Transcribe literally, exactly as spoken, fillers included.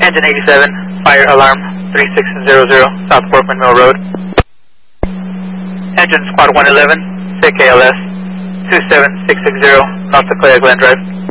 Engine eighty-seven, fire alarm three six zero zero, South Workman Mill Road. Engine Squad one eleven, say K L S two seven six six zero, North Sequoia Glen Drive.